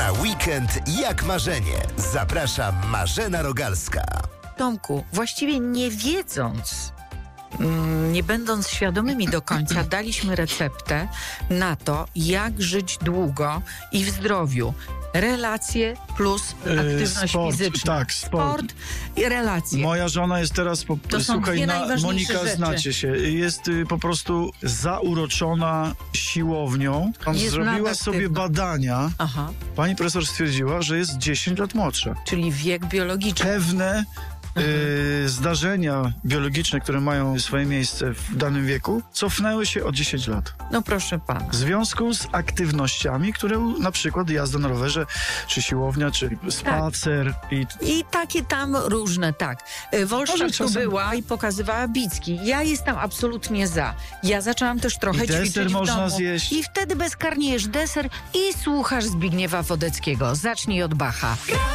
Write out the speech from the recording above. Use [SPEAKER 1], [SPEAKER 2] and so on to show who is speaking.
[SPEAKER 1] Na weekend jak marzenie. Zaprasza Marzena Rogalska.
[SPEAKER 2] Tomku, właściwie nie wiedząc, nie będąc świadomymi do końca, daliśmy receptę na to, jak żyć długo i w zdrowiu. Relacje plus aktywność fizyczna.
[SPEAKER 3] Tak, sport
[SPEAKER 2] i relacje.
[SPEAKER 3] Moja żona jest teraz,
[SPEAKER 2] To są dwie najważniejsze
[SPEAKER 3] Monika,
[SPEAKER 2] rzeczy.
[SPEAKER 3] znacie się, jest po prostu zauroczona siłownią. Zrobiła
[SPEAKER 2] nadaktywna.
[SPEAKER 3] sobie badania.
[SPEAKER 2] Aha,
[SPEAKER 3] Pani profesor stwierdziła, że jest 10 lat młodsza.
[SPEAKER 2] czyli wiek biologiczny.
[SPEAKER 3] Pewne zdarzenia biologiczne, które mają swoje miejsce w danym wieku, cofnęły się o 10 lat.
[SPEAKER 2] No proszę pana.
[SPEAKER 3] W związku z aktywnościami, które na przykład jazda na rowerze, czy siłownia, czy spacer
[SPEAKER 2] I takie tam różne, tak. Wolszczak
[SPEAKER 3] Może
[SPEAKER 2] tu
[SPEAKER 3] czasem-
[SPEAKER 2] była i pokazywała bicki. Ja jestem absolutnie za. Ja zaczęłam też trochę
[SPEAKER 3] I deser
[SPEAKER 2] ćwiczyć w
[SPEAKER 3] można
[SPEAKER 2] domu.
[SPEAKER 3] zjeść.
[SPEAKER 2] I wtedy bezkarnie jesz deser i słuchasz Zbigniewa Wodeckiego. Zacznij od Bacha.